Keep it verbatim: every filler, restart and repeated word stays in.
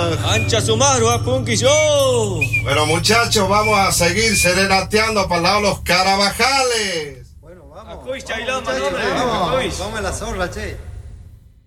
Ancha su maro, a Punky yo. Bueno, muchachos, vamos a seguir serenateando para el lado de los Carabajales. Bueno, vamos. Acoy, Vamos, Chailán, muchachos, Manolo, vamos, Acoy. vamos a la zorra, che.